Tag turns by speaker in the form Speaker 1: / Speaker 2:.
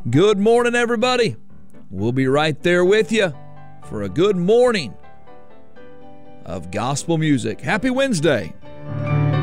Speaker 1: Good morning, everybody. We'll be right there with you for a good morning of gospel music. Happy Wednesday.